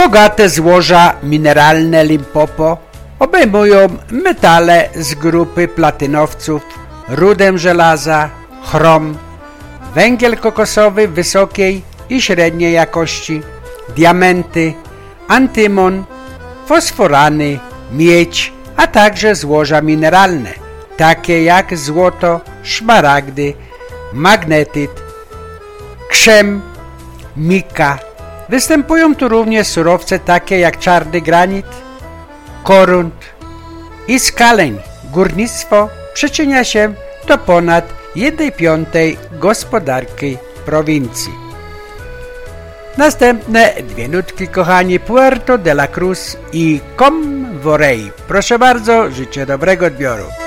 Bogate złoża mineralne Limpopo obejmują metale z grupy platynowców, rudę żelaza, chrom, węgiel kokosowy wysokiej i średniej jakości, diamenty, antymon, fosforany, miedź, a także złoża mineralne, takie jak złoto, szmaragdy, magnetyt, krzem, mika. Występują tu również surowce takie jak czarny granit, korunt i skaleń. Górnictwo przyczynia się do ponad 1/5 gospodarki prowincji. Następne dwie nutki, kochani, Puerto de la Cruz i Com Vorrei. Proszę bardzo, życzę dobrego odbioru.